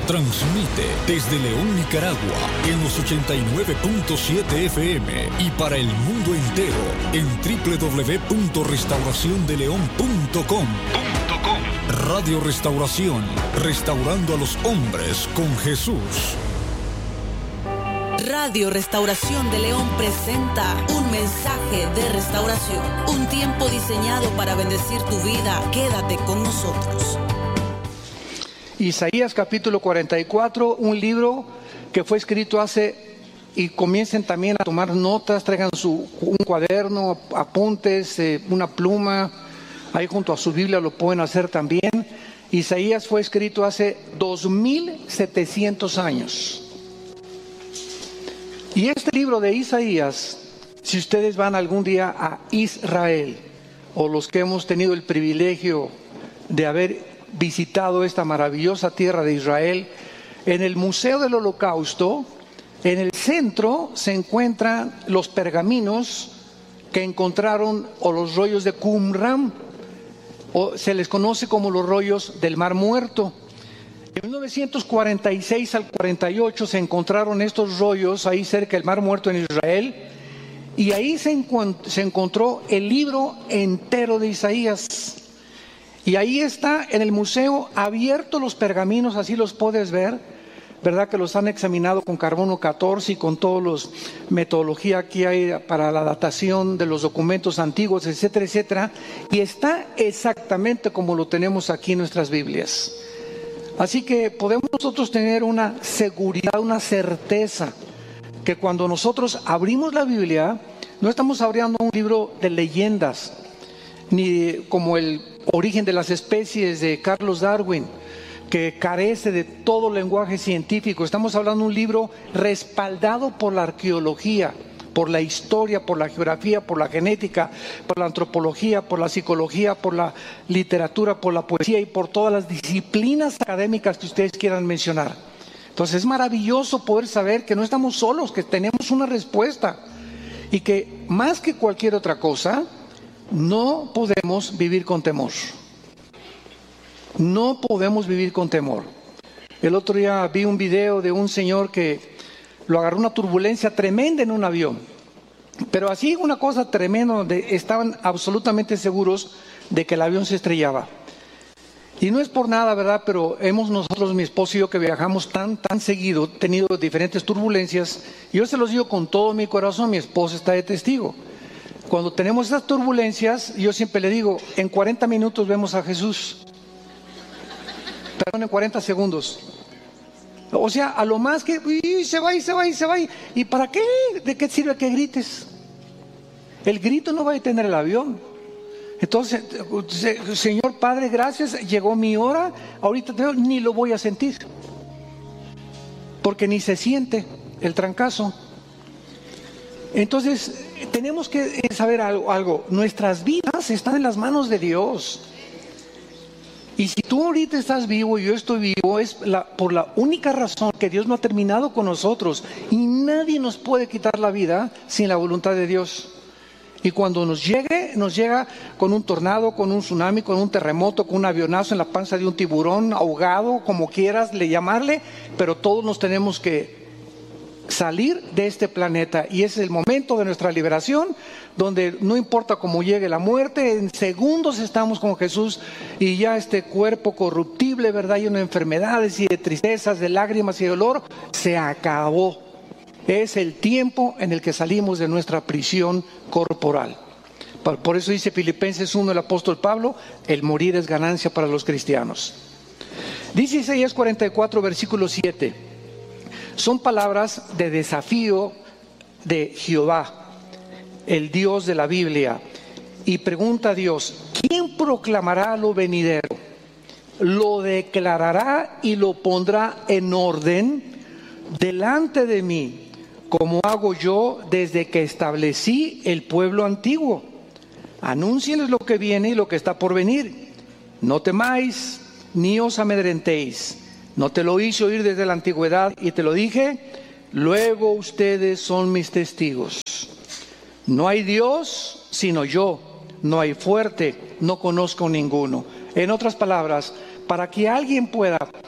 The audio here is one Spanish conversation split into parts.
Transmite desde León, Nicaragua, en los 89.7 FM y para el mundo entero en www.restauraciondeleon.com. Radio Restauración, restaurando a los hombres con Jesús. Radio Restauración de León presenta un mensaje de restauración. Un tiempo diseñado para bendecir tu vida. Quédate con nosotros. Isaías capítulo 44, un libro que fue escrito y comiencen también a tomar notas, traigan un cuaderno, apuntes, una pluma, ahí junto a su Biblia lo pueden hacer también. Isaías fue escrito hace 2700 años. Y este libro de Isaías, si ustedes van algún día a Israel, o los que hemos tenido el privilegio de haber visitado esta maravillosa tierra de Israel, en el Museo del Holocausto, en el centro se encuentran los pergaminos que encontraron, o los rollos de Qumran, o se les conoce como los rollos del Mar Muerto. En 1946 al 48 se encontraron estos rollos ahí cerca del Mar Muerto en Israel, y ahí se encontró el libro entero de Isaías. Y ahí está en el museo abiertos los pergaminos, así los puedes ver, ¿verdad? Que los han examinado con carbono 14 y con toda la metodología que hay para la datación de los documentos antiguos, etcétera, etcétera. Y está exactamente como lo tenemos aquí en nuestras Biblias. Así que podemos nosotros tener una seguridad, una certeza, que cuando nosotros abrimos la Biblia, no estamos abriendo un libro de leyendas, ni como el Origen de las especies de Carlos Darwin, que carece de todo lenguaje científico. Estamos hablando de un libro respaldado por la arqueología, por la historia, por la geografía, por la genética, por la antropología, por la psicología, por la literatura, por la poesía y por todas las disciplinas académicas que ustedes quieran mencionar. Entonces es maravilloso poder saber que no estamos solos, que tenemos una respuesta y que más que cualquier otra cosa, no podemos vivir con temor. No podemos vivir con temor. El otro día vi un video de un señor que lo agarró una turbulencia tremenda en un avión. Pero así una cosa tremenda, donde estaban absolutamente seguros de que el avión se estrellaba. Y no es por nada, ¿verdad? Pero hemos nosotros, mi esposo y yo, que viajamos tan seguido, tenido diferentes turbulencias. Y yo se los digo con todo mi corazón, mi esposa está de testigo. Cuando tenemos esas turbulencias, yo siempre le digo, en 40 minutos vemos a Jesús. Perdón, en 40 segundos. O sea, a lo más que se va. ¿Y para qué? ¿De qué sirve que grites? El grito no va a detener el avión. Entonces, Señor Padre, gracias, llegó mi hora, ahorita ni lo voy a sentir. Porque ni se siente el trancazo. Entonces, tenemos que saber algo. Nuestras vidas están en las manos de Dios. Y si tú ahorita estás vivo y yo estoy vivo, es por la única razón que Dios no ha terminado con nosotros. Y nadie nos puede quitar la vida sin la voluntad de Dios. Y cuando nos llega con un tornado, con un tsunami, con un terremoto, con un avionazo en la panza de un tiburón, ahogado, como quieras llamarle, pero todos nos tenemos que salir de este planeta, y ese es el momento de nuestra liberación, donde no importa cómo llegue la muerte, en segundos estamos con Jesús, y ya este cuerpo corruptible, ¿verdad?, lleno de enfermedades y de tristezas, de lágrimas y de dolor, se acabó. Es el tiempo en el que salimos de nuestra prisión corporal. Por eso dice Filipenses 1 el apóstol Pablo, el morir es ganancia para los cristianos. Dice Isaías 44 versículo 7. Son palabras de desafío de Jehová, el Dios de la Biblia. Y pregunta a Dios, ¿quién proclamará lo venidero? ¿Lo declarará y lo pondrá en orden delante de mí, como hago yo desde que establecí el pueblo antiguo? Anúncienles lo que viene y lo que está por venir. No temáis, ni os amedrentéis. No te lo hice oír desde la antigüedad y te lo dije, luego ustedes son mis testigos. No hay Dios sino yo, no hay fuerte, no conozco ninguno. En otras palabras, para que alguien pueda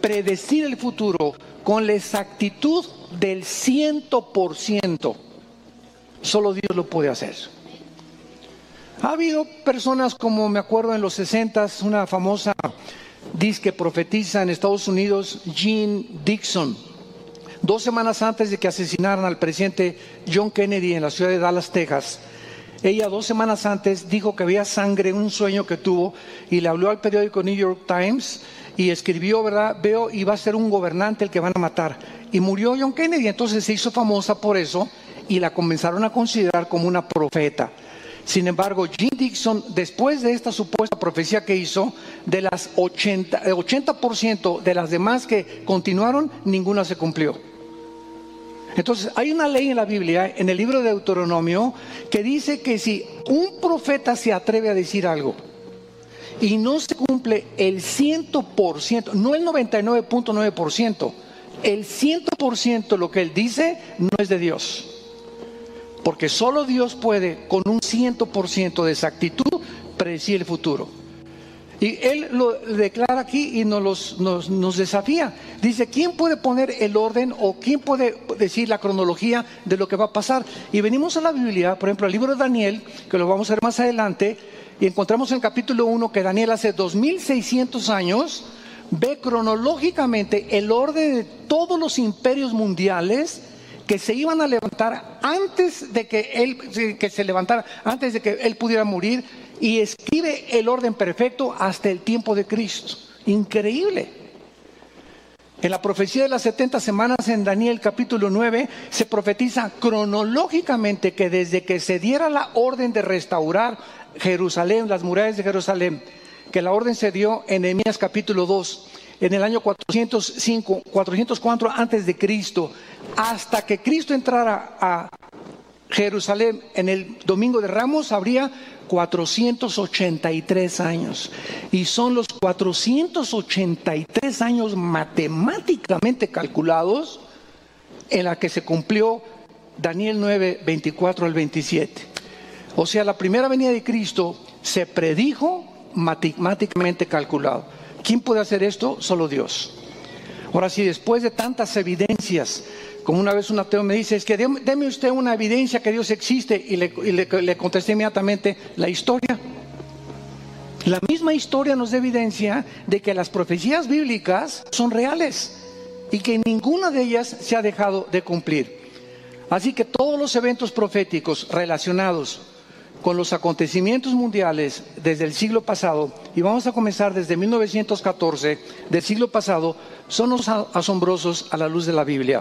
predecir el futuro con la exactitud del 100%. Solo Dios lo puede hacer. Ha habido personas como, me acuerdo en los 60s, una famosa disque profetiza en Estados Unidos, Jean Dixon. 2 semanas antes de que asesinaran al presidente John Kennedy en la ciudad de Dallas, Texas, ella 2 semanas antes dijo que había sangre en un sueño que tuvo y le habló al periódico New York Times y escribió, ¿verdad? Veo y va a ser un gobernante el que van a matar. Y murió John Kennedy, entonces se hizo famosa por eso y la comenzaron a considerar como una profeta. Sin embargo, Jean Dixon, después de esta supuesta profecía que hizo, de las 80% de las demás que continuaron, ninguna se cumplió. Entonces, hay una ley en la Biblia, en el libro de Deuteronomio, que dice que si un profeta se atreve a decir algo y no se cumple el 100%, no el 99.9%, el 100% lo que él dice no es de Dios. Porque solo Dios puede, con un 100% de exactitud, predecir el futuro. Y Él lo declara aquí y nos desafía. Dice, ¿quién puede poner el orden o quién puede decir la cronología de lo que va a pasar? Y venimos a la Biblia, por ejemplo, al libro de Daniel, que lo vamos a ver más adelante, y encontramos en el capítulo 1 que Daniel hace 2600 años ve cronológicamente el orden de todos los imperios mundiales que se iban a levantar antes de que él pudiera morir, y escribe el orden perfecto hasta el tiempo de Cristo. Increíble. En la profecía de las 70 semanas en Daniel capítulo 9 se profetiza cronológicamente que desde que se diera la orden de restaurar Jerusalén, las murallas de Jerusalén, que la orden se dio en Nehemías capítulo 2, en el año 404 antes de Cristo, hasta que Cristo entrara a Jerusalén en el Domingo de Ramos, habría 483 años. Y son los 483 años matemáticamente calculados en la que se cumplió Daniel 9, 24 al 27. O sea, la primera venida de Cristo se predijo matemáticamente calculado. ¿Quién puede hacer esto? Solo Dios. Ahora, si después de tantas evidencias, como una vez un ateo me dice, es que deme usted una evidencia que Dios existe, y le contesté inmediatamente, la historia. La misma historia nos da evidencia de que las profecías bíblicas son reales y que ninguna de ellas se ha dejado de cumplir. Así que todos los eventos proféticos relacionados con los acontecimientos mundiales desde el siglo pasado, y vamos a comenzar desde 1914 del siglo pasado, son asombrosos a la luz de la Biblia.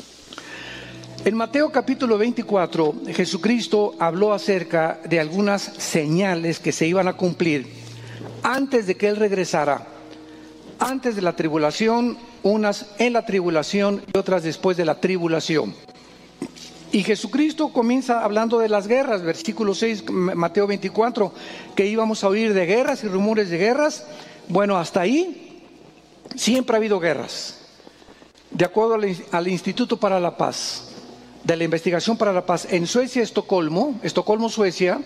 En Mateo capítulo 24, Jesucristo habló acerca de algunas señales que se iban a cumplir antes de que Él regresara, antes de la tribulación, unas en la tribulación y otras después de la tribulación. Y Jesucristo comienza hablando de las guerras, versículo 6, Mateo 24, que íbamos a oír de guerras y rumores de guerras. Bueno, hasta ahí siempre ha habido guerras. De acuerdo al Instituto para la Paz, de la Investigación para la Paz, en Suecia, Estocolmo, Suecia,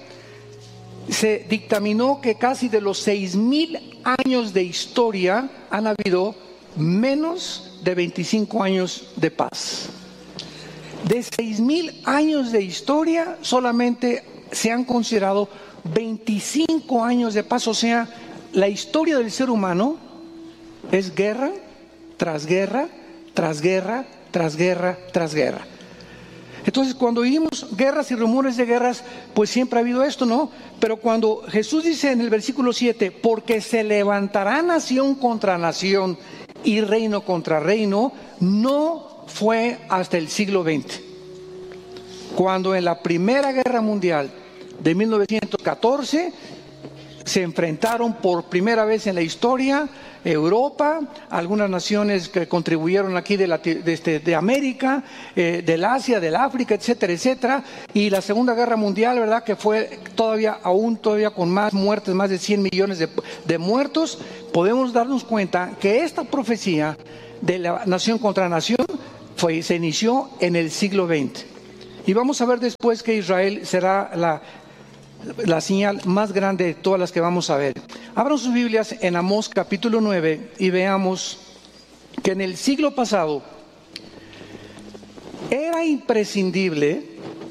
se dictaminó que casi de los 6,000 años de historia han habido menos de 25 años de paz. De 6,000 años de historia, solamente se han considerado 25 años de paz. O sea, la historia del ser humano es guerra tras guerra, tras guerra, tras guerra, tras guerra. Entonces, cuando oímos guerras y rumores de guerras, pues siempre ha habido esto, ¿no? Pero cuando Jesús dice en el versículo 7, porque se levantará nación contra nación y reino contra reino, no fue hasta el siglo XX, cuando en la Primera Guerra Mundial de 1914 se enfrentaron por primera vez en la historia Europa, algunas naciones que contribuyeron aquí de América, del Asia, del África, etcétera, etcétera, y la Segunda Guerra Mundial, ¿verdad?, que fue todavía con más muertes, más de 100 millones de muertos. Podemos darnos cuenta que esta profecía de la nación contra nación se inició en el siglo XX. Y vamos a ver después que Israel será la señal más grande de todas las que vamos a ver. Abran sus Biblias en Amós capítulo 9 y veamos que en el siglo pasado era imprescindible,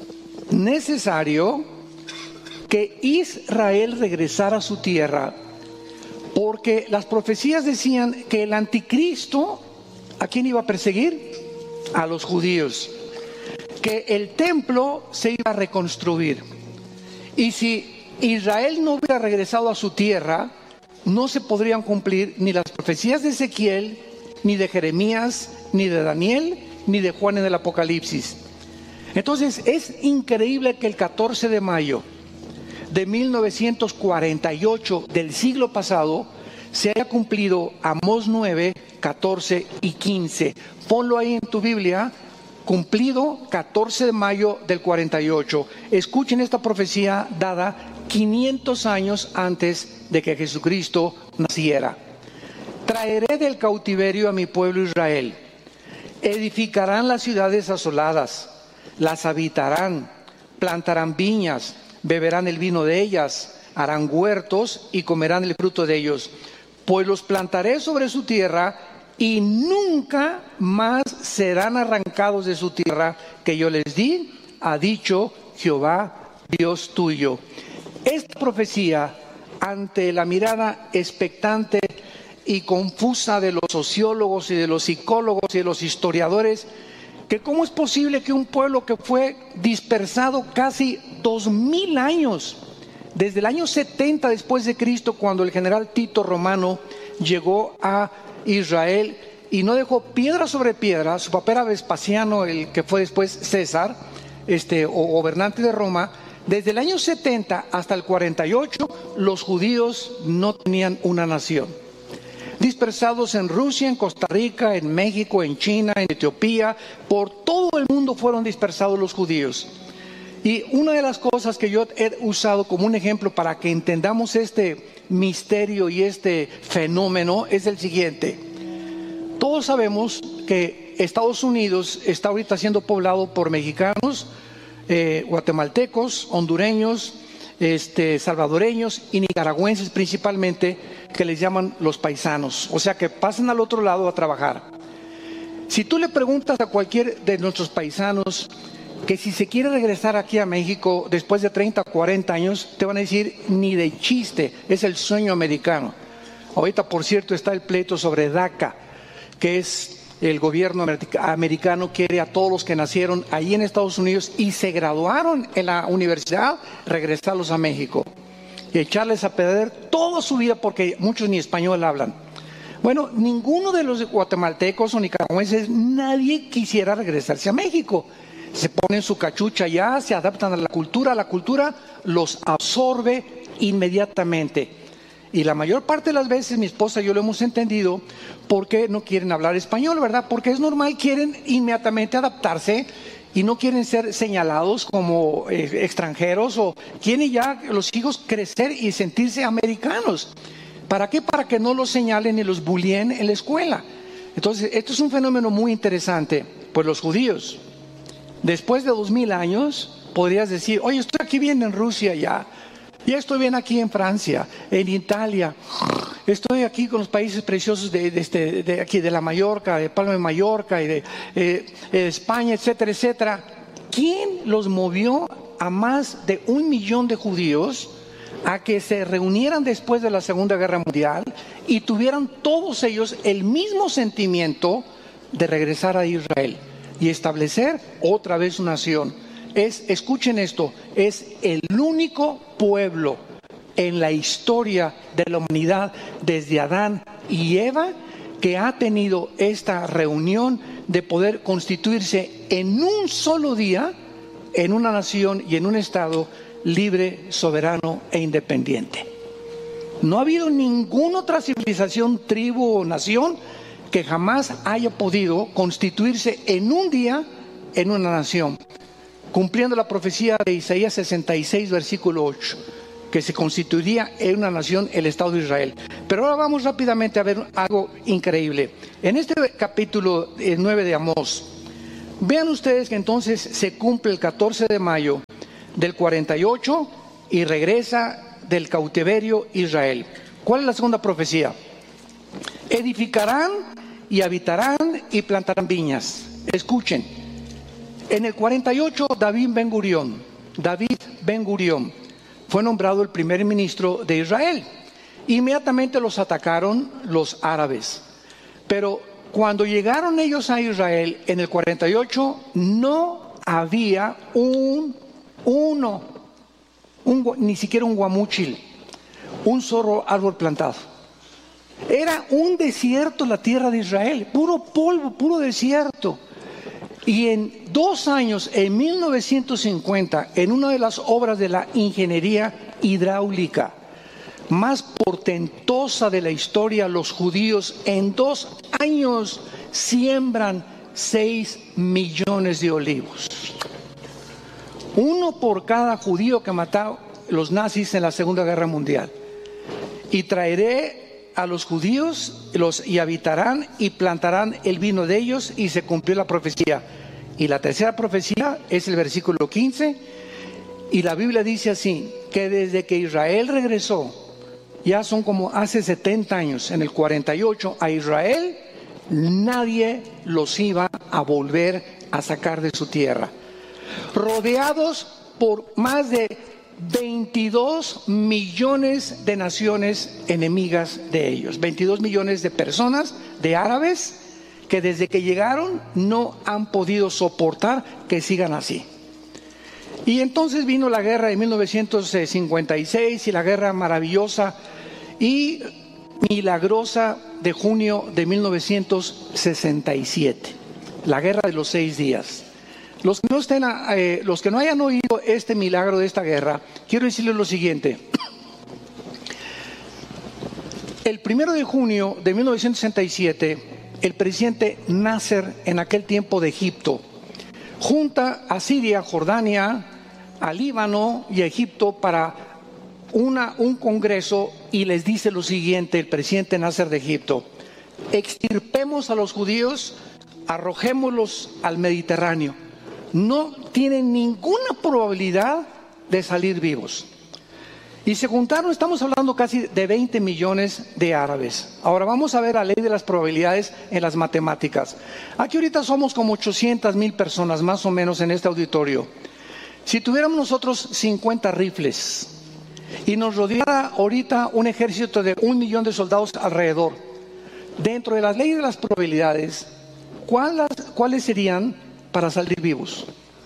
necesario, que Israel regresara a su tierra, porque las profecías decían que el anticristo, ¿a quién iba a perseguir? A los judíos. Que el templo se iba a reconstruir. Y si Israel no hubiera regresado a su tierra, no se podrían cumplir ni las profecías de Ezequiel, ni de Jeremías, ni de Daniel, ni de Juan en el Apocalipsis. Entonces es increíble que el 14 de mayo de 1948 del siglo pasado se haya cumplido Amós 9, 14 y 15. Ponlo ahí en tu Biblia, cumplido 14 de mayo del 48. Escuchen esta profecía dada 500 años antes de que Jesucristo naciera. Traeré del cautiverio a mi pueblo Israel. Edificarán las ciudades asoladas, las habitarán, plantarán viñas, beberán el vino de ellas, harán huertos y comerán el fruto de ellos. Pues los plantaré sobre su tierra y nunca más serán arrancados de su tierra que yo les di, ha dicho Jehová, Dios tuyo. Esta profecía, ante la mirada expectante y confusa de los sociólogos y de los psicólogos y de los historiadores, que cómo es posible que un pueblo que fue dispersado casi 2000 años, desde el año 70 después de Cristo, cuando el general Tito Romano llegó a Israel y no dejó piedra sobre piedra, su papá era Vespasiano, el que fue después César, o gobernante de Roma. Desde el año 70 hasta el 48, los judíos no tenían una nación. Dispersados en Rusia, en Costa Rica, en México, en China, en Etiopía, por todo el mundo fueron dispersados los judíos. Y una de las cosas que yo he usado como un ejemplo para que entendamos este misterio y este fenómeno es el siguiente. Todos sabemos que Estados Unidos está ahorita siendo poblado por mexicanos, guatemaltecos, hondureños, salvadoreños y nicaragüenses principalmente, que les llaman los paisanos, o sea que pasan al otro lado a trabajar. Si tú le preguntas a cualquier de nuestros paisanos que si se quiere regresar aquí a México después de 30 o 40 años, te van a decir ni de chiste, es el sueño americano. Ahorita, por cierto, está el pleito sobre DACA, que es el gobierno americano quiere a todos los que nacieron ahí en Estados Unidos y se graduaron en la universidad, regresarlos a México y echarles a perder toda su vida porque muchos ni español hablan. Bueno, ninguno de los guatemaltecos o nicaragüenses, nadie quisiera regresarse a México. Se ponen su cachucha allá, se adaptan a la cultura los absorbe inmediatamente. Y la mayor parte de las veces mi esposa y yo lo hemos entendido porque no quieren hablar español, ¿verdad? Porque es normal, quieren inmediatamente adaptarse y no quieren ser señalados como extranjeros o quieren ya los hijos crecer y sentirse americanos. ¿Para qué? Para que no los señalen y los bulleen en la escuela. Entonces, esto es un fenómeno muy interesante. Pues los judíos, después de 2000 años, podrías decir, oye, estoy aquí bien en Rusia ya estoy bien aquí en Francia, en Italia, estoy aquí con los países preciosos de aquí, de la Mallorca, de Palma de Mallorca y de España, etcétera, etcétera. ¿Quién los movió a más de 1 millón de judíos a que se reunieran después de la Segunda Guerra Mundial y tuvieran todos ellos el mismo sentimiento de regresar a Israel y establecer otra vez una nación? Escuchen esto, es el único pueblo en la historia de la humanidad desde Adán y Eva que ha tenido esta reunión de poder constituirse en un solo día en una nación y en un estado libre, soberano e independiente. No ha habido ninguna otra civilización, tribu o nación que jamás haya podido constituirse en un día en una nación, cumpliendo la profecía de Isaías 66, versículo 8, que se constituiría en una nación el Estado de Israel. Pero ahora vamos rápidamente a ver algo increíble. En este capítulo 9 de Amós, vean ustedes que entonces se cumple el 14 de mayo del 48 y regresa del cautiverio Israel. ¿Cuál es la segunda profecía? Edificarán y habitarán y plantarán viñas. Escuchen, en el 48 David Ben Gurión fue nombrado el primer ministro de Israel. Inmediatamente los atacaron los árabes, pero cuando llegaron ellos a Israel en el 48 no había ni siquiera un guamúchil, un solo árbol plantado. Era un desierto la tierra de Israel, puro polvo, puro desierto. Y en 2 años, en 1950, en una de las obras de la ingeniería hidráulica más portentosa de la historia, los judíos en 2 años siembran 6 millones de olivos. 1 por cada judío que mataron los nazis en la Segunda Guerra Mundial. Y traeré a los judíos y habitarán y plantarán el vino de ellos, y se cumplió la profecía. Y la tercera profecía es el versículo 15, y la Biblia dice así, que desde que Israel regresó, ya son como hace 70 años, en el 48 a Israel, nadie los iba a volver a sacar de su tierra. Rodeados por más de 22 millones de naciones enemigas de ellos, 22 millones de personas, de árabes, que desde que llegaron no han podido soportar que sigan así. Y entonces vino la guerra de 1956 y la guerra maravillosa y milagrosa de junio de 1967, la guerra de los 6 días. Los que no hayan oído este milagro de esta guerra, quiero decirles lo siguiente. El 1 de junio de 1967, el presidente Nasser, en aquel tiempo de Egipto, junta a Siria, Jordania, a Líbano y a Egipto para un congreso, y les dice lo siguiente, el presidente Nasser de Egipto: extirpemos a los judíos, arrojémoslos al Mediterráneo. No tienen ninguna probabilidad de salir vivos. Y se juntaron, estamos hablando casi de 20 millones de árabes. Ahora vamos a ver la ley de las probabilidades en las matemáticas. Aquí ahorita somos como 800,000 personas más o menos en este auditorio. Si tuviéramos nosotros 50 rifles y nos rodeara ahorita un ejército de 1 millón de soldados alrededor, dentro de las leyes de las probabilidades, ¿cuáles serían para salir vivos?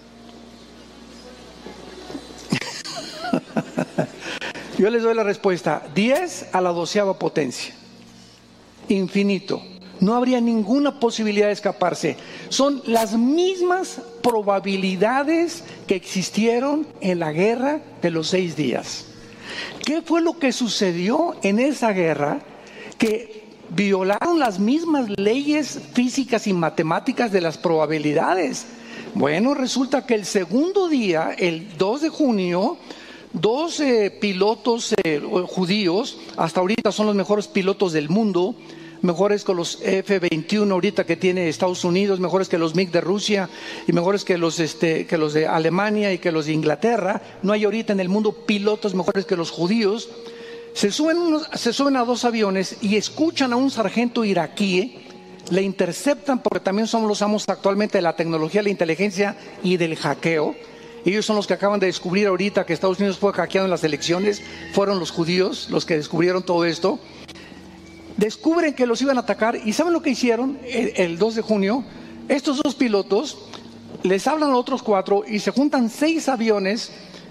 Yo les doy la respuesta: 10 a la 12ª potencia. Infinito. No habría ninguna posibilidad de escaparse. Son las mismas probabilidades que existieron en la guerra de los 6 días. ¿Qué fue lo que sucedió en esa guerra? Que violaron las mismas leyes físicas y matemáticas de las probabilidades. Bueno, resulta que el segundo día, el 2 de junio, 2 pilotos judíos, hasta ahorita son los mejores pilotos del mundo, mejores que los F-21 ahorita que tiene Estados Unidos, mejores que los MiG de Rusia y mejores que los de Alemania y que los de Inglaterra. No hay ahorita en el mundo pilotos mejores que los judíos. Se suben a 2 aviones y escuchan a un sargento iraquí, le interceptan, porque también somos los amos actualmente de la tecnología, la inteligencia y del hackeo. Ellos son los que acaban de descubrir ahorita que Estados Unidos fue hackeado en las elecciones. Fueron los judíos los que descubrieron todo esto. Descubren que los iban a atacar, y ¿saben lo que hicieron el 2 de junio? Estos 2 pilotos les hablan a otros 4 y se juntan 6 aviones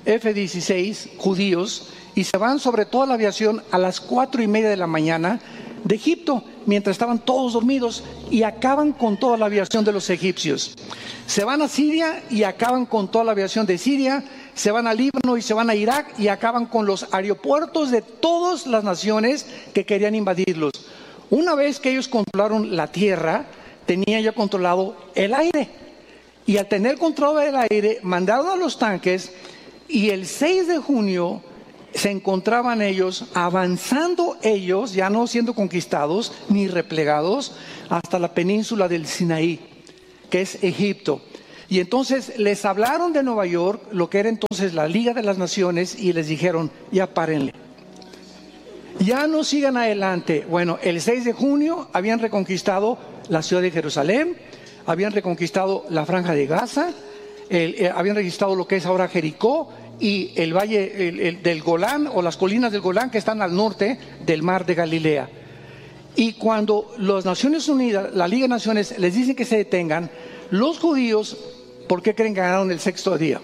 F-16 judíos y se van sobre toda la aviación a las 4:30 de la mañana de Egipto, mientras estaban todos dormidos, y acaban con toda la aviación de los egipcios. Se van a Siria y acaban con toda la aviación de Siria, se van a Líbano y se van a Irak y acaban con los aeropuertos de todas las naciones que querían invadirlos. Una vez que ellos controlaron la tierra, tenían ya controlado el aire, y al tener control del aire mandaron a los tanques, y el 6 de junio se encontraban ellos avanzando, ellos ya no siendo conquistados ni replegados, hasta la península del Sinaí, que es Egipto. Y entonces les hablaron de Nueva York, lo que era entonces la Liga de las Naciones, y les dijeron: ya párenle. Ya no sigan adelante. Bueno, el 6 de junio habían reconquistado la ciudad de Jerusalén, habían reconquistado la Franja de Gaza, habían reconquistado lo que es ahora Jericó y el valle del Golán, o las colinas del Golán, que están al norte del mar de Galilea. Y cuando las Naciones Unidas, la Liga de Naciones, les dicen que se detengan, los judíos, ¿por qué creen que ganaron el sexto día?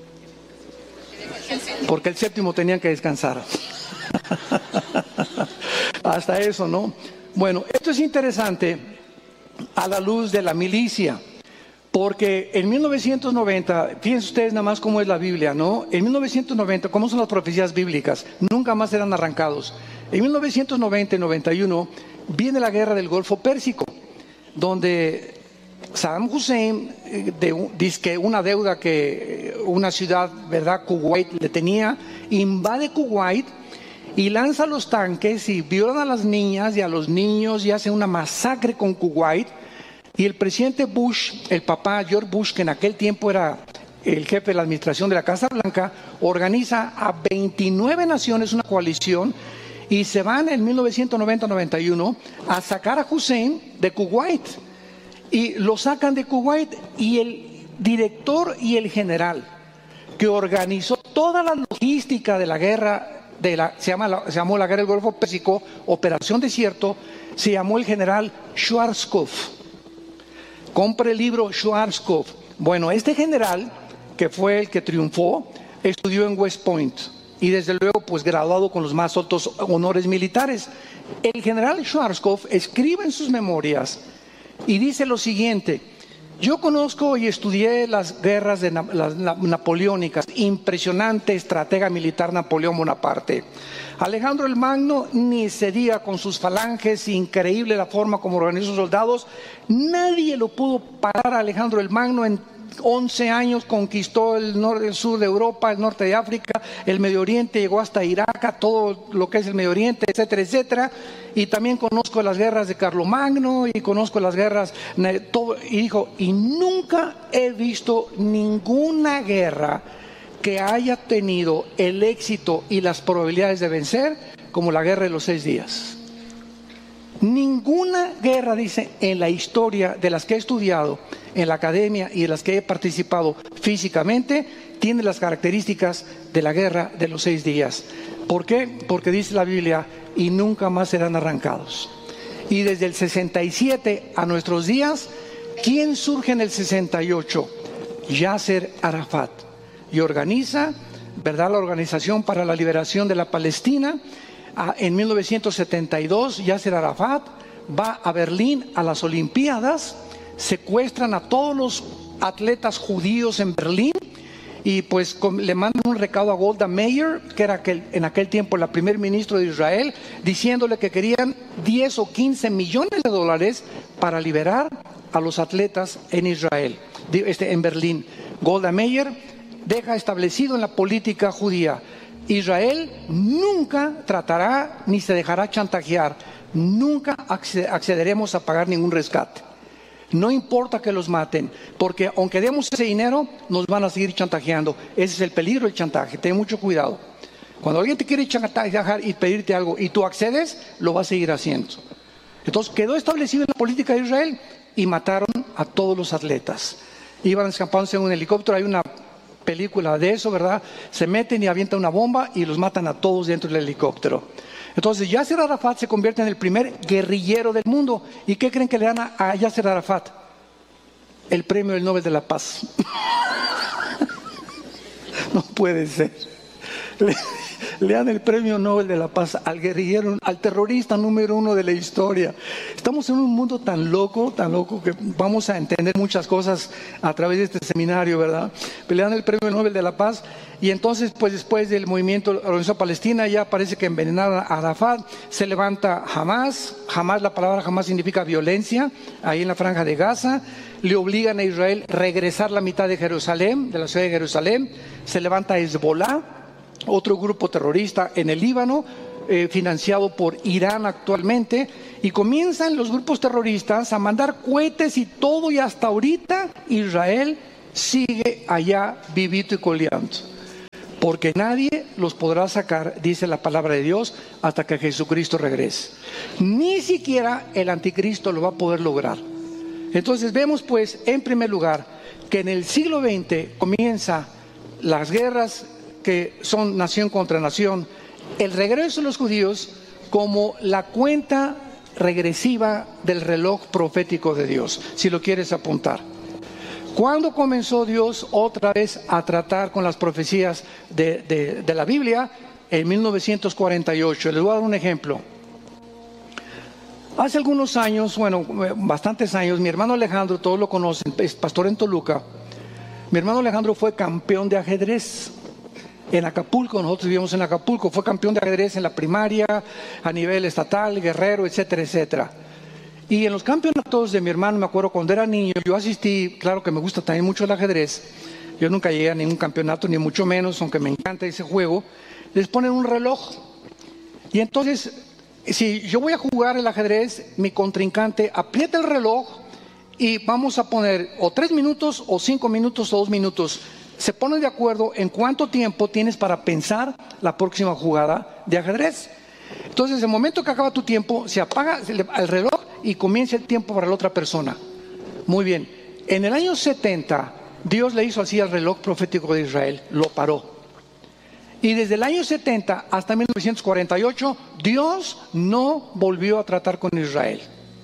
Porque el séptimo tenían que descansar. Hasta eso, ¿no? Bueno, esto es interesante a la luz de la milicia, porque en 1990, fíjense ustedes nada más cómo es la Biblia, ¿no? En 1990, ¿cómo son las profecías bíblicas? Nunca más serán arrancados. En 1990 y 91 viene la guerra del Golfo Pérsico, donde Saddam Hussein dice que una deuda que una ciudad, ¿verdad?, Kuwait le tenía, invade Kuwait y lanza los tanques y violan a las niñas y a los niños y hace una masacre con Kuwait. Y el presidente Bush, el papá George Bush, que en aquel tiempo era el jefe de la administración de la Casa Blanca, organiza a 29 naciones una coalición y se van en 1990-91 a sacar a Hussein de Kuwait. Y lo sacan de Kuwait, y el director y el general que organizó toda la logística de la guerra, se llamó la guerra del Golfo Pérsico, Operación Desierto, se llamó el general Schwarzkopf. Compre el libro Schwarzkopf. Bueno, este general, que fue el que triunfó, estudió en West Point y desde luego pues graduado con los más altos honores militares. El general Schwarzkopf escribe en sus memorias y dice lo siguiente: yo conozco y estudié las guerras las napoleónicas, impresionante estratega militar Napoleón Bonaparte. Alejandro el Magno, ni se diga, con sus falanges, increíble la forma como organizó soldados. Nadie lo pudo parar a Alejandro el Magno. En 11 años conquistó el norte, el sur de Europa, el norte de África, el Medio Oriente, llegó hasta Irak, todo lo que es el Medio Oriente, etcétera, etcétera. Y también conozco las guerras de Carlomagno y conozco las guerras, todo, y dijo, y nunca he visto ninguna guerra que haya tenido el éxito y las probabilidades de vencer como la guerra de los 6 días. Ninguna guerra, dice, en la historia de las que he estudiado en la academia y en las que he participado físicamente, tiene las características de la guerra de los 6 días. ¿Por qué? Porque dice la Biblia, y nunca más serán arrancados. Y desde el 67 a nuestros días, ¿quién surge en el 68? Yasser Arafat. Y organiza, ¿verdad?, la Organización para la Liberación de la Palestina. En 1972, Yasser Arafat va a Berlín a las Olimpiadas, secuestran a todos los atletas judíos en Berlín y pues le mandan un recado a Golda Meir, que era en aquel tiempo la primer ministro de Israel, diciéndole que querían 10 o 15 millones de dólares para liberar a los atletas en Israel, en Berlín. Golda Meir deja establecido en la política judía: Israel nunca tratará ni se dejará chantajear, nunca accederemos a pagar ningún rescate. No importa que los maten, porque aunque demos ese dinero, nos van a seguir chantajeando. Ese es el peligro del chantaje, ten mucho cuidado. Cuando alguien te quiere chantajear y pedirte algo y tú accedes, lo va a seguir haciendo. Entonces quedó establecido en la política de Israel y mataron a todos los atletas. Iban escapándose en un helicóptero, hay una película de eso, ¿verdad? Se meten y avientan una bomba y los matan a todos dentro del helicóptero. Entonces Yasser Arafat se convierte en el primer guerrillero del mundo. ¿Y qué creen que le dan a Yasser Arafat? El premio del Nobel de la Paz. No puede ser. Le dan el premio Nobel de la Paz al guerrillero, al terrorista número 1 de la historia. Estamos en un mundo tan loco que vamos a entender muchas cosas a través de este seminario, ¿verdad? Le dan el premio Nobel de la Paz y entonces, pues después del movimiento de la Organización Palestina, ya parece que envenenaron a Arafat, se levanta Hamas. Hamas, la palabra Hamas significa violencia, ahí en la Franja de Gaza. Le obligan a Israel a regresar la mitad de Jerusalén, de la ciudad de Jerusalén. Se levanta Hezbollah, otro grupo terrorista en el Líbano, financiado por Irán actualmente, y comienzan los grupos terroristas a mandar cohetes y todo, y hasta ahorita Israel sigue allá vivito y coleando. porque nadie los podrá sacar, dice la palabra de Dios, hasta que Jesucristo regrese. Ni siquiera el anticristo lo va a poder lograr. Entonces vemos pues, en primer lugar, que en el siglo XX comienza las guerras que son nación contra nación, el regreso de los judíos como la cuenta regresiva del reloj profético de Dios, si lo quieres apuntar. ¿Cuándo comenzó Dios otra vez a tratar con las profecías de la Biblia? En 1948. Les voy a dar un ejemplo. Hace algunos años, bueno, bastantes años, mi hermano Alejandro, todos lo conocen, es pastor en Toluca. Mi hermano Alejandro fue campeón de ajedrez en Acapulco. Nosotros vivíamos en Acapulco. Fue campeón de ajedrez en la primaria, a nivel estatal, guerrero, etcétera, etcétera. Y en los campeonatos de mi hermano, me acuerdo cuando era niño, yo asistí, claro que me gusta también mucho el ajedrez. Yo nunca llegué a ningún campeonato, ni mucho menos, aunque me encanta ese juego. Les ponen un reloj. Y entonces, si yo voy a jugar el ajedrez, mi contrincante aprieta el reloj y vamos a poner o 3 minutos, o 5 minutos, o 2 minutos. Se ponen de acuerdo en cuánto tiempo tienes para pensar la próxima jugada de ajedrez. Entonces, el momento que acaba tu tiempo, se apaga el reloj y comienza el tiempo para la otra persona. Muy bien. En el año 70, Dios le hizo así al reloj profético de Israel, lo paró. Y desde el año 70 hasta 1948, Dios no volvió a tratar con Israel.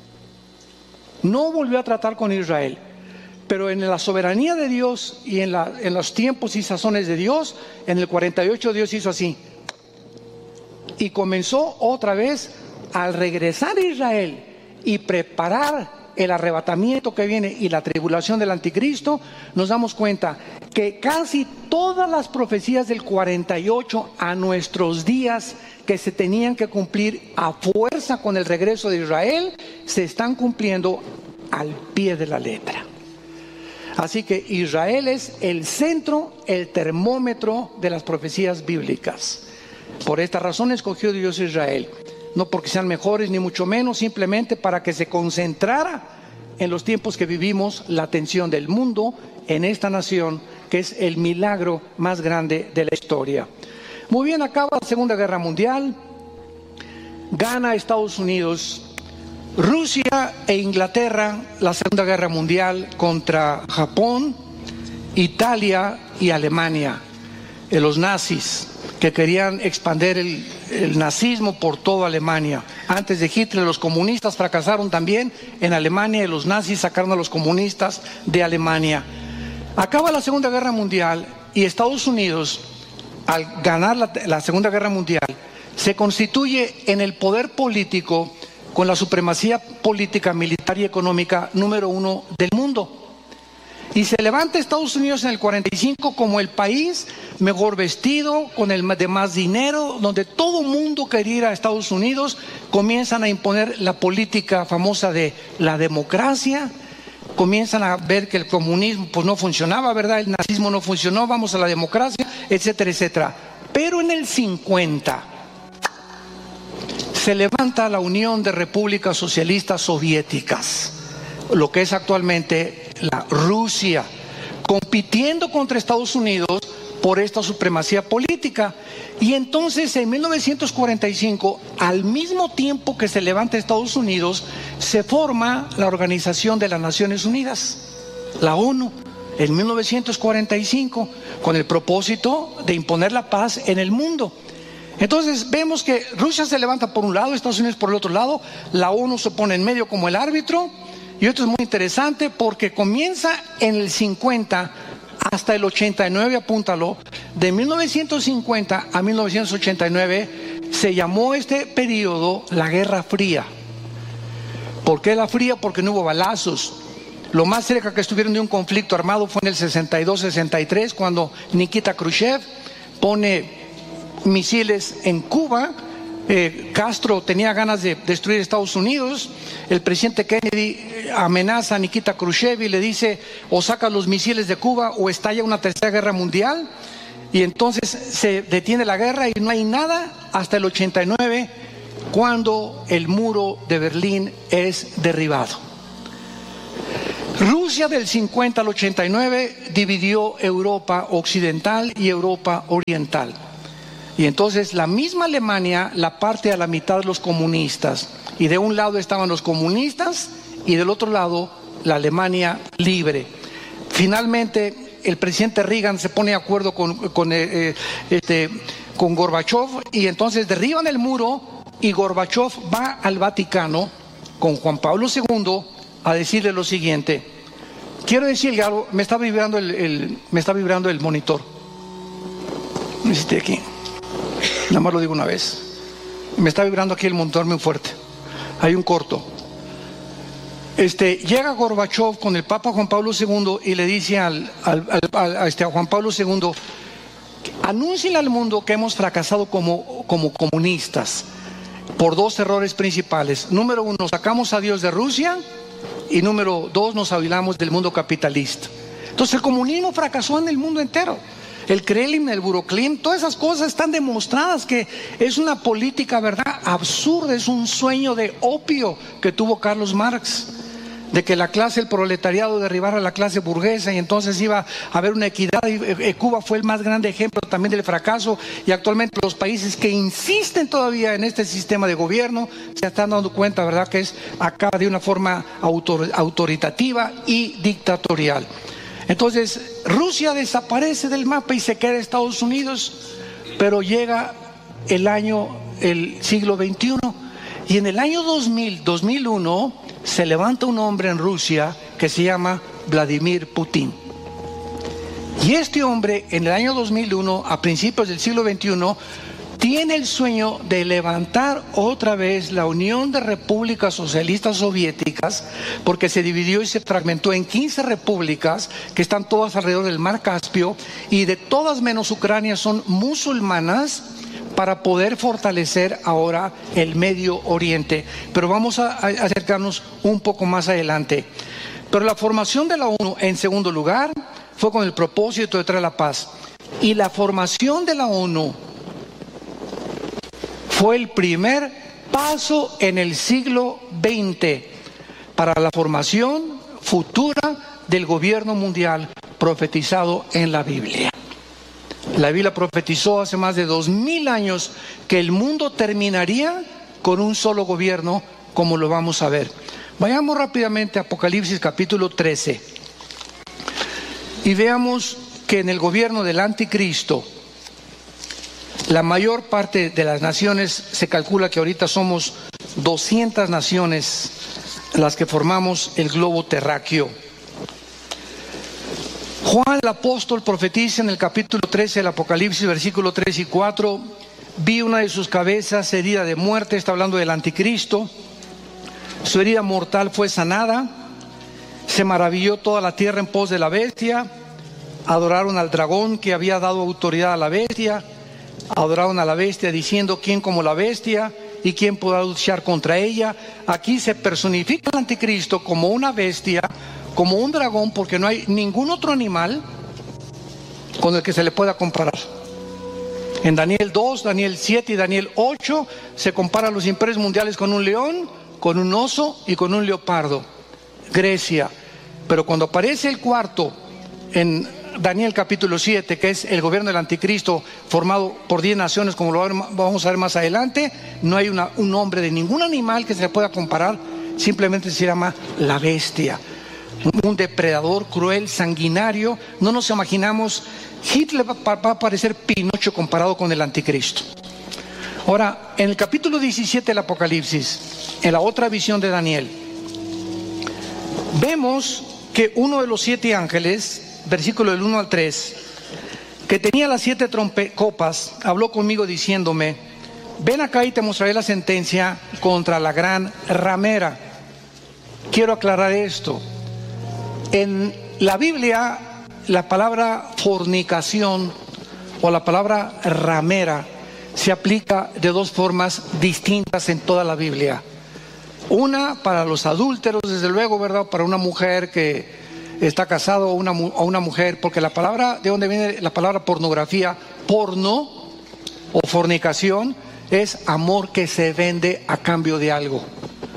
No volvió a tratar con Israel. Pero en la soberanía de Dios y en los tiempos y sazones de Dios, en el 48 Dios hizo así. Y comenzó otra vez al regresar a Israel y preparar el arrebatamiento que viene y la tribulación del anticristo, nos damos cuenta que casi todas las profecías del 48 a nuestros días que se tenían que cumplir a fuerza con el regreso de Israel, se están cumpliendo al pie de la letra. Así que Israel es el centro, el termómetro de las profecías bíblicas. Por esta razón escogió Dios a Israel. No porque sean mejores ni mucho menos, simplemente para que se concentrara en los tiempos que vivimos la atención del mundo en esta nación, que es el milagro más grande de la historia. Muy bien, acaba la Segunda Guerra Mundial, gana Estados Unidos, Rusia e Inglaterra la Segunda Guerra Mundial contra Japón, Italia y Alemania, los nazis, que querían expandir el nazismo por toda Alemania. Antes de Hitler, los comunistas fracasaron también en Alemania y los nazis sacaron a los comunistas de Alemania. Acaba la Segunda Guerra Mundial y Estados Unidos, al ganar la Segunda Guerra Mundial, se constituye en el poder político con la supremacía política, militar y económica número 1 del mundo. Y se levanta Estados Unidos en el 45 como el país mejor vestido, con el de más dinero, donde todo mundo quería ir a Estados Unidos. Comienzan a imponer la política famosa de la democracia. Comienzan a ver que el comunismo pues no funcionaba, ¿verdad? El nazismo no funcionó, vamos a la democracia, etcétera, etcétera. Pero en el 50 se levanta la Unión de Repúblicas Socialistas Soviéticas, lo que es actualmente la Rusia, compitiendo contra Estados Unidos por esta supremacía política. Y entonces en 1945, al mismo tiempo que se levanta Estados Unidos, se forma la Organización de las Naciones Unidas, la ONU, en 1945, con el propósito de imponer la paz en el mundo. Entonces vemos que Rusia se levanta por un lado, Estados Unidos por el otro lado, la ONU se pone en medio como el árbitro. Y esto es muy interesante porque comienza en el 50 hasta el 89, apúntalo. De 1950 a 1989 se llamó este periodo la Guerra Fría. ¿Por qué la fría? Porque no hubo balazos. Lo más cerca que estuvieron de un conflicto armado fue en el 62-63, cuando Nikita Khrushchev pone misiles en Cuba. Castro tenía ganas de destruir Estados Unidos. El presidente Kennedy amenaza a Nikita Khrushchev y le dice: o saca los misiles de Cuba o estalla una tercera guerra mundial. Y entonces se detiene la guerra y no hay nada hasta el 89, cuando el muro de Berlín es derribado. Rusia del 50 al 89 dividió Europa occidental y Europa oriental. Y entonces la misma Alemania la parte a la mitad los comunistas. Y de un lado estaban los comunistas y del otro lado la Alemania libre. Finalmente el presidente Reagan se pone de acuerdo con Gorbachev y entonces derriban el muro y Gorbachev va al Vaticano con Juan Pablo II a decirle lo siguiente. Quiero decirle algo, me está vibrando el monitor. Necesité aquí. Nada más lo digo una vez. Me está vibrando aquí el monitor muy fuerte. Hay un corto. Llega Gorbachev con el Papa Juan Pablo II y le dice a Juan Pablo II, anúnciale al mundo que hemos fracasado como comunistas por dos errores principales. Número uno, sacamos a Dios de Rusia y número dos, nos hablamos del mundo capitalista. Entonces el comunismo fracasó en el mundo entero. El Kremlin, el Buroklim, todas esas cosas están demostradas que es una política, ¿verdad?, absurda, es un sueño de opio que tuvo Carlos Marx, de que la clase, el proletariado derribara a la clase burguesa y entonces iba a haber una equidad. Y Cuba fue el más grande ejemplo también del fracaso, y actualmente los países que insisten todavía en este sistema de gobierno se están dando cuenta, ¿verdad?, que acaba de una forma autoritativa y dictatorial. Entonces Rusia desaparece del mapa y se queda Estados Unidos, pero llega el siglo XXI, y en el año 2001 se levanta un hombre en Rusia que se llama Vladimir Putin. Y este hombre en el año 2001, a principios del siglo XXI, tiene el sueño de levantar otra vez la Unión de Repúblicas Socialistas Soviéticas, porque se dividió y se fragmentó en 15 repúblicas que están todas alrededor del Mar Caspio, y de todas menos Ucrania son musulmanas, para poder fortalecer ahora el Medio Oriente. Pero vamos a acercarnos un poco más adelante. Pero la formación de la ONU, en segundo lugar, fue con el propósito de traer la paz. Y la formación de la ONU fue el primer paso en el siglo XX para la formación futura del gobierno mundial profetizado en la Biblia. La Biblia profetizó hace más de 2000 años que el mundo terminaría con un solo gobierno, como lo vamos a ver. Vayamos rápidamente a Apocalipsis capítulo 13 y veamos que en el gobierno del anticristo, la mayor parte de las naciones, se calcula que ahorita somos 200 naciones las que formamos el globo terráqueo. Juan el apóstol profetiza en el capítulo 13 del Apocalipsis, versículos 3 y 4, vi una de sus cabezas herida de muerte, está hablando del anticristo, su herida mortal fue sanada, se maravilló toda la tierra en pos de la bestia, adoraron al dragón que había dado autoridad a la bestia, adoraron a la bestia diciendo, ¿quién como la bestia? ¿Y quién podrá luchar contra ella? Aquí se personifica el anticristo como una bestia, como un dragón, porque no hay ningún otro animal con el que se le pueda comparar. En Daniel 2, Daniel 7 y Daniel 8 se comparan los imperios mundiales con un león, con un oso y con un leopardo. Grecia. Pero cuando aparece el cuarto en Daniel capítulo 7, que es el gobierno del anticristo formado por 10 naciones, como lo vamos a ver más adelante, no hay un nombre de ningún animal que se le pueda comparar, simplemente se llama la bestia. Un depredador cruel, sanguinario. No nos imaginamos, Hitler va a parecer Pinocho comparado con el anticristo. Ahora, en el capítulo 17 del Apocalipsis, en la otra visión de Daniel, vemos que uno de los 7 ángeles, versículo del 1 al 3, que tenía las 7 copas, habló conmigo diciéndome, ven acá y te mostraré la sentencia contra la gran ramera. Quiero aclarar esto. En la Biblia, la palabra fornicación o la palabra ramera se aplica de dos formas distintas en toda la Biblia. Una para los adúlteros, desde luego, ¿verdad? Para una mujer que está casada o una mujer, porque la palabra, de donde viene la palabra pornografía, porno o fornicación, es amor que se vende a cambio de algo.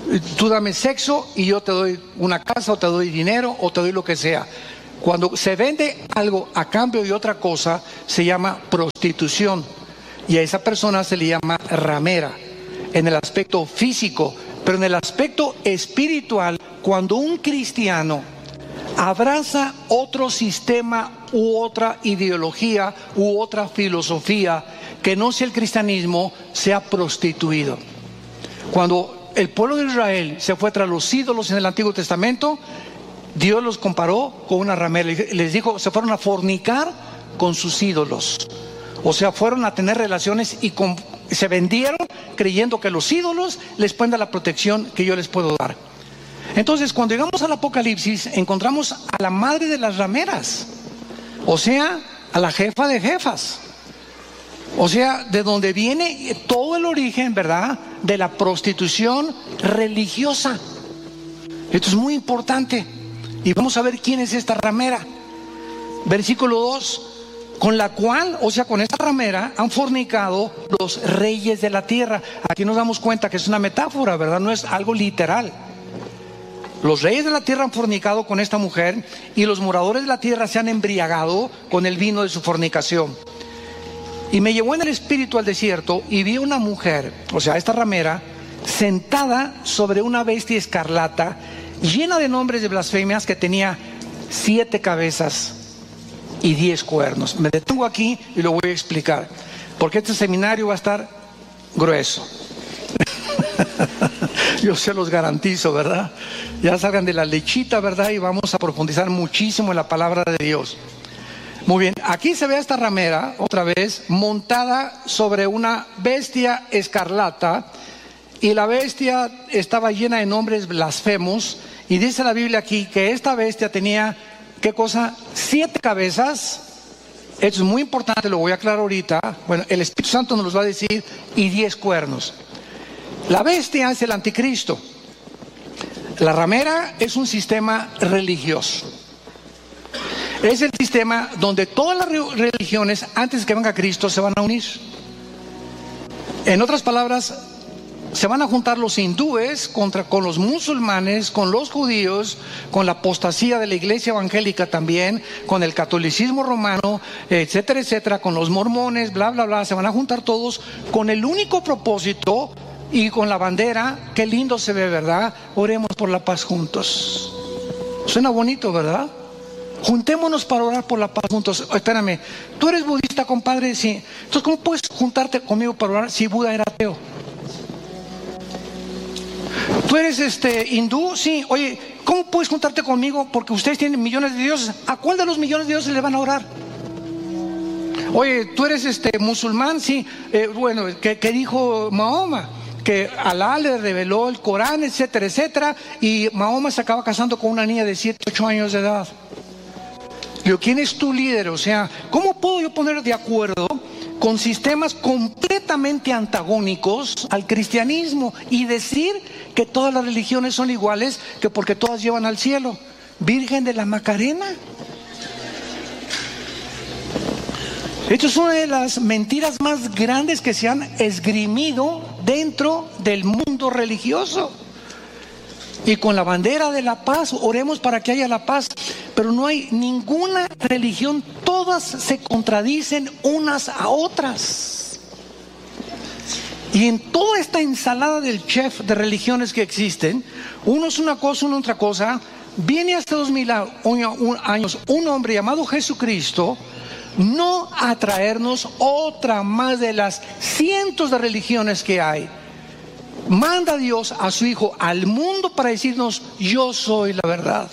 Tú dame sexo y yo te doy una casa, o te doy dinero, o te doy lo que sea. Cuando se vende algo a cambio de otra cosa, se llama prostitución. Y a esa persona se le llama ramera, en el aspecto físico. Pero en el aspecto espiritual, cuando un cristiano abraza otro sistema u otra ideología u otra filosofía que no sea el cristianismo, se ha prostituido. Cuando el pueblo de Israel se fue tras los ídolos en el Antiguo Testamento, Dios los comparó con una ramera. Les dijo, se fueron a fornicar con sus ídolos. O sea, fueron a tener relaciones y se vendieron creyendo que los ídolos les pueden dar la protección que yo les puedo dar. Entonces, cuando llegamos al Apocalipsis, encontramos a la madre de las rameras. O sea, a la jefa de jefas. O sea, de donde viene todo el origen, ¿verdad?, de la prostitución religiosa. Esto es muy importante. Y vamos a ver quién es esta ramera. Versículo 2. Con la cual, o sea, con esta ramera, han fornicado los reyes de la tierra. Aquí nos damos cuenta que es una metáfora, ¿verdad? No es algo literal. Los reyes de la tierra han fornicado con esta mujer, y los moradores de la tierra se han embriagado con el vino de su fornicación. Y me llevó en el espíritu al desierto, y vi una mujer, o sea, esta ramera, sentada sobre una bestia escarlata, llena de nombres de blasfemias, que tenía 7 cabezas y 10 cuernos. Me detengo aquí y lo voy a explicar, porque este seminario va a estar grueso. Yo se los garantizo, ¿verdad? Ya salgan de la lechita, ¿verdad? Y vamos a profundizar muchísimo en la palabra de Dios. Muy bien, aquí se ve a esta ramera, otra vez, montada sobre una bestia escarlata, y la bestia estaba llena de nombres blasfemos, y dice la Biblia aquí que esta bestia tenía, ¿qué cosa? 7 cabezas. Esto es muy importante, lo voy a aclarar ahorita. Bueno, el Espíritu Santo nos los va a decir, y 10 cuernos. La bestia es el anticristo. La ramera es un sistema religioso. Es el sistema donde todas las religiones, antes de que venga Cristo, se van a unir. En otras palabras, se van a juntar los hindúes con los musulmanes, con los judíos, con la apostasía de la iglesia evangélica también, con el catolicismo romano, etcétera, etcétera, con los mormones, bla, bla, bla. Se van a juntar todos con el único propósito y con la bandera. Qué lindo se ve, ¿verdad? Oremos por la paz juntos. Suena bonito, ¿verdad? Juntémonos para orar por la paz juntos. Espérame, ¿tú eres budista, compadre? Sí. Entonces, ¿cómo puedes juntarte conmigo para orar si Buda era ateo? ¿Tú eres hindú? Sí. Oye, ¿cómo puedes juntarte conmigo? Porque ustedes tienen millones de dioses. ¿A cuál de los millones de dioses le van a orar? Oye, ¿tú eres musulmán? Sí. Bueno, ¿qué dijo Mahoma? Que Alá le reveló el Corán, etcétera, etcétera, y Mahoma se acaba casando con una niña de 7, 8 años de edad. Digo, ¿quién es tu líder? O sea, ¿cómo puedo yo poner de acuerdo con sistemas completamente antagónicos al cristianismo y decir que todas las religiones son iguales, que porque todas llevan al cielo? Virgen de la Macarena. Esto es una de las mentiras más grandes que se han esgrimido dentro del mundo religioso. Y con la bandera de la paz, oremos para que haya la paz. Pero no hay ninguna religión, todas se contradicen unas a otras. Y en toda esta ensalada del chef de religiones que existen, uno es una cosa, uno otra cosa. Viene hace 2000 años un hombre llamado Jesucristo, no a traernos otra más de las cientos de religiones que hay. Manda a Dios a su Hijo al mundo para decirnos: yo soy la verdad,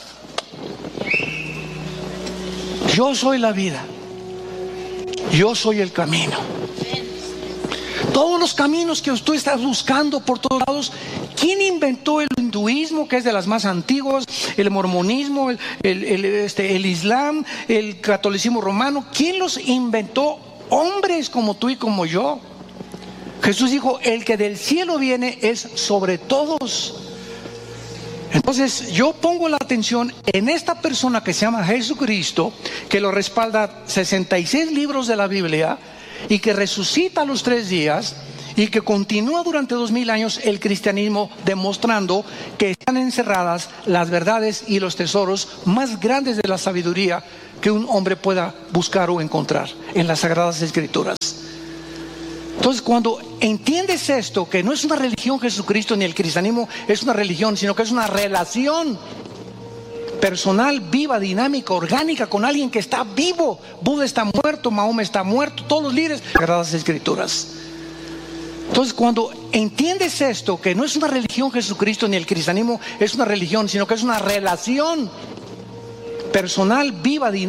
yo soy la vida, yo soy el camino. Todos los caminos que tú estás buscando por todos lados, ¿quién inventó el hinduismo, que es de las más antiguas, el mormonismo, el islam, el catolicismo romano? ¿Quién los inventó? Hombres como tú y como yo. Jesús dijo: el que del cielo viene es sobre todos. Entonces yo pongo la atención en esta persona que se llama Jesucristo, que lo respalda 66 libros de la Biblia, y que resucita a los 3 días, y que continúa durante 2000 años el cristianismo, demostrando que están encerradas las verdades y los tesoros más grandes de la sabiduría que un hombre pueda buscar o encontrar en las Sagradas Escrituras. Entonces, cuando entiendes esto, que no es una religión Jesucristo ni el cristianismo es una religión, sino que es una relación personal, viva, dinámica, orgánica con alguien que está vivo. Buda está muerto, Mahoma está muerto, todos los líderes, Sagradas Escrituras. Entonces, cuando entiendes esto, que no es una religión Jesucristo ni el cristianismo es una religión, sino que es una relación personal, viva, dinámica